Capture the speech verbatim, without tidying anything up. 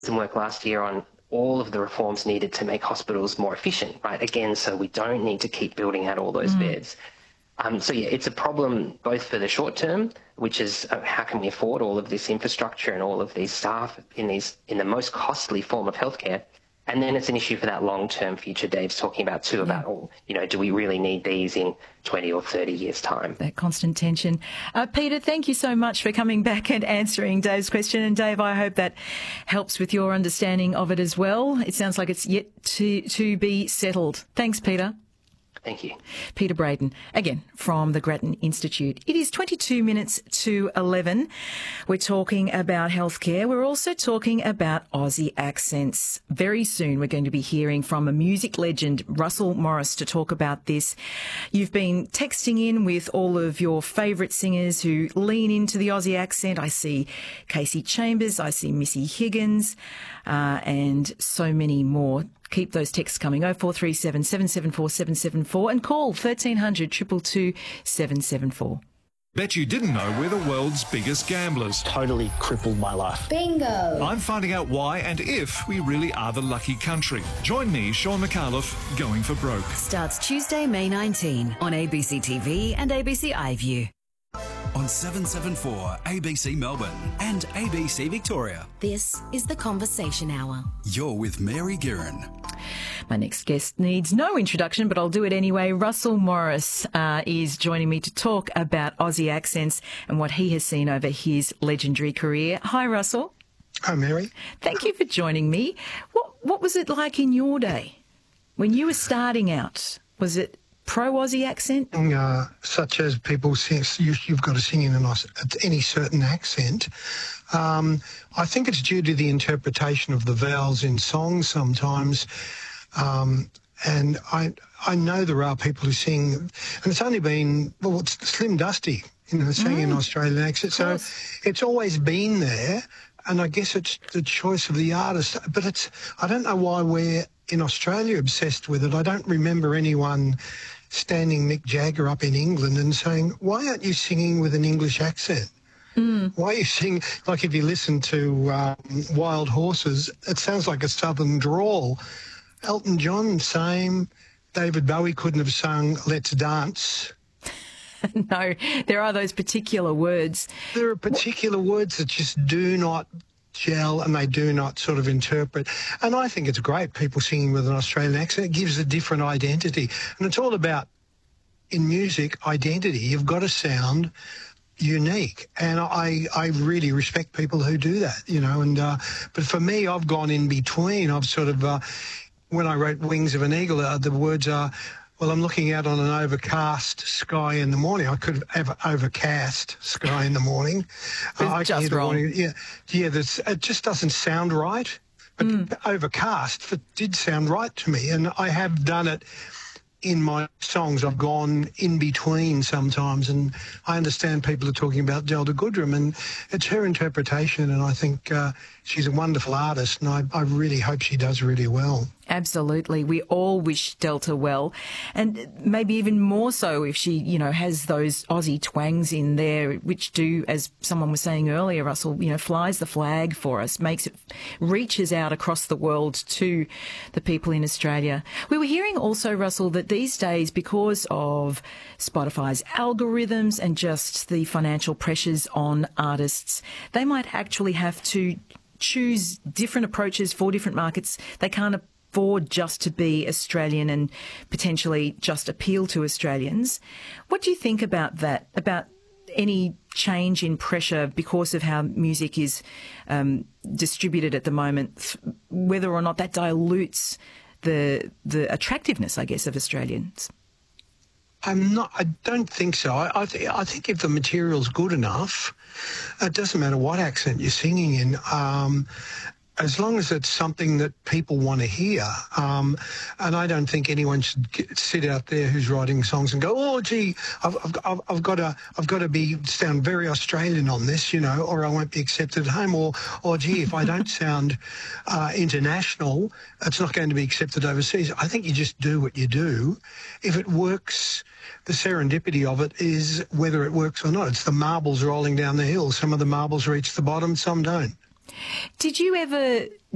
some work last year on all of the reforms needed to make hospitals more efficient, right? Again, so we don't need to keep building out all those mm. beds. Um, so, yeah, it's a problem both for the short term, which is uh, how can we afford all of this infrastructure and all of these staff in these in the most costly form of healthcare? And then it's an issue for that long-term future Dave's talking about too, about, yeah. oh, you know, do we really need these in twenty or thirty years' time? That constant tension. Uh, Peter, thank you so much for coming back and answering Dave's question. And Dave, I hope that helps with your understanding of it as well. It sounds like it's yet to, to be settled. Thanks, Peter. Thank you. Peter Braden, again, from the Grattan Institute. It is twenty-two minutes to eleven. We're talking about healthcare. We're also talking about Aussie accents. Very soon we're going to be hearing from a music legend, Russell Morris, to talk about this. You've been texting in with all of your favourite singers who lean into the Aussie accent. I see Casey Chambers, I see Missy Higgins, uh, and so many more. Keep those texts coming, oh four three seven, seven seven four, seven seven four, and call thirteen hundred, two two two, seven seven four. Bet you didn't know we're the world's biggest gamblers. Totally crippled my life. Bingo! I'm finding out why and if we really are the lucky country. Join me, Sean McAuliffe, Going for Broke. Starts Tuesday, May nineteenth on A B C T V and A B C iView. On seven seven four A B C Melbourne and A B C Victoria. This is The Conversation Hour. You're with Mary Guerin. My next guest needs no introduction, but I'll do it anyway. Russell Morris uh, is joining me to talk about Aussie accents and what he has seen over his legendary career. Hi, Russell. Hi, Mary. Thank you for joining me. What What was it like in your day when you were starting out? Was it pro-Aussie accent? Uh, such as people sing, you, you've got to sing in an, any certain accent. Um, I think it's due to the interpretation of the vowels in songs sometimes. Um, and I I know there are people who sing, and it's only been, well, it's Slim Dusty, you know, singing mm, an Australian accent. So it's always been there, and I guess it's the choice of the artist. But it's I don't know why we're in Australia obsessed with it. I don't remember anyone standing Mick Jagger up in England and saying, why aren't you singing with an English accent? Mm. Why are you singing, like if you listen to um, Wild Horses, it sounds like a southern drawl. Elton John, same. David Bowie couldn't have sung Let's Dance. No, there are those particular words. There are particular what? words that just do not gel and they do not sort of interpret. And I think it's great, people singing with an Australian accent. It gives a different identity. And it's all about, in music, identity. You've got to sound unique. And I, I really respect people who do that, you know. And uh, but for me, I've gone in between. I've sort of, uh, when I wrote Wings of an Eagle, uh, the words are, well, I'm looking out on an overcast sky in the morning. I could have overcast sky in the morning. It's uh, just wrong. Morning. Yeah, yeah. That's, it just doesn't sound right. But mm. overcast, it did sound right to me, and I have done it in my songs. I've gone in between sometimes, and I understand people are talking about Delta Goodrem, and it's her interpretation, and I think uh, she's a wonderful artist, and I, I really hope she does really well. Absolutely. We all wish Delta well, and maybe even more so if she, you know, has those Aussie twangs in there, which do, as someone was saying earlier, Russell, you know, flies the flag for us, makes it, reaches out across the world to the people in Australia. We were hearing also, Russell, that these days, because of Spotify's algorithms and just the financial pressures on artists, they might actually have to choose different approaches for different markets. They can't afford just to be Australian and potentially just appeal to Australians. What do you think about that, about any change in pressure because of how music is um, distributed at the moment, whether or not that dilutes the the attractiveness, I guess, of Australians? I'm not. I don't think so. I I, th- I think if the material's good enough, it doesn't matter what accent you're singing in. Um, as long as it's something that people want to hear. Um, and I don't think anyone should get, sit out there who's writing songs and go, oh, gee, I've, I've, I've got to I've got to be sound very Australian on this, you know, or I won't be accepted at home. Or, or gee, if I don't sound uh, international, it's not going to be accepted overseas. I think you just do what you do. If it works, the serendipity of it is whether it works or not. It's the marbles rolling down the hill. Some of the marbles reach the bottom, some don't. Did you ever